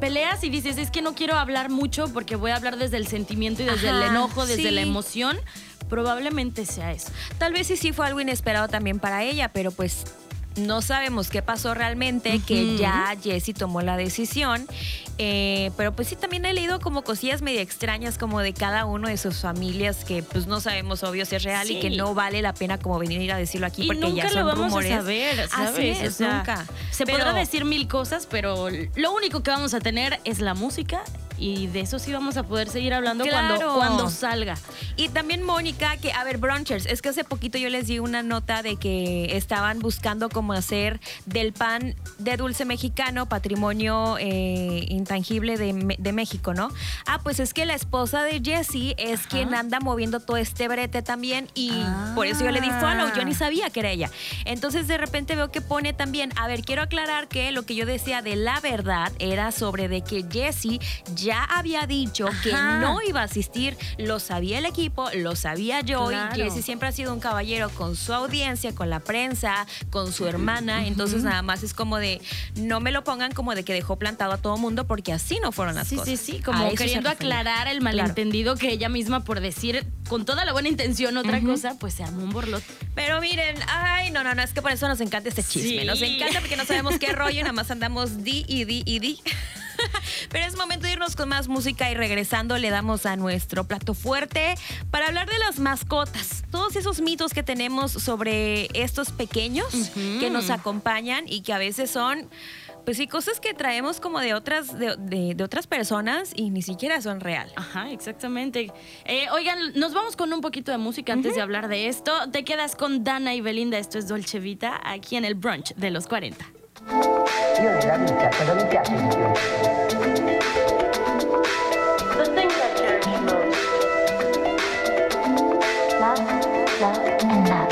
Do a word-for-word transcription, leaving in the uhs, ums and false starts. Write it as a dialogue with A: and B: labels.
A: peleas y dices, es que no quiero hablar mucho porque voy a hablar desde el sentimiento y desde Ajá, el enojo, desde sí. la emoción, probablemente sea eso.
B: Tal vez sí, sí fue algo inesperado también para ella, pero pues no sabemos qué pasó realmente, uh-huh. que ya Jessie tomó la decisión. Eh, pero pues sí, también he leído como cosillas medio extrañas como de cada uno de sus familias que pues no sabemos obvio si es real sí. y que no vale la pena como venir a decirlo aquí
A: y
B: porque
A: nunca
B: ya son
A: lo vamos
B: rumores.
A: A saber, ¿sabes?
B: Así es,
A: o sea,
B: nunca.
A: Se
B: pero,
A: podrá decir mil cosas, pero lo único que vamos a tener es la música y de eso sí vamos a poder seguir hablando
B: claro.
A: cuando, cuando salga.
B: Y también Mónica, que a ver, brunchers, es que hace poquito yo les di una nota de que estaban buscando cómo hacer del pan de dulce mexicano patrimonio eh, intangible de, de México, ¿no? Ah, pues es que la esposa de Jessie es Ajá. quien anda moviendo todo este brete también y ah. por eso yo le di follow, yo ni sabía que era ella. Entonces de repente veo que pone también, a ver, quiero aclarar que lo que yo decía de la verdad era sobre de que Jessie ya había dicho Ajá. que no iba a asistir, lo sabía el equipo, lo sabía yo claro. y Jessie siempre ha sido un caballero con su audiencia, con la prensa, con su hermana, uh-huh. entonces nada más es como de, no me lo pongan como de que dejó plantado a todo mundo porque así no fueron las
A: sí,
B: cosas.
A: Sí, sí, sí, como queriendo aclarar el malentendido claro. que ella misma por decir con toda la buena intención otra uh-huh. cosa, pues se armó un borlote.
B: Pero miren, ay, no, no, no, es que por eso nos encanta este chisme, sí. nos encanta porque no sabemos qué rollo y nada más andamos di y di y di. Pero es momento de irnos con más música y regresando le damos a nuestro plato fuerte para hablar de las mascotas. Todos esos mitos que tenemos sobre estos pequeños uh-huh. que nos acompañan y que a veces son, pues sí, cosas que traemos como de otras, de, de, de otras personas y ni siquiera son real.
A: Ajá, exactamente. Eh, oigan, nos vamos con un poquito de música antes uh-huh. de hablar de esto. Te quedas con Dana y Belinda, esto es Dolce Vita, aquí en el brunch de los cuarenta.
C: Io nella vita cosa mi piace di più? The things I cherish most. Love, love and love.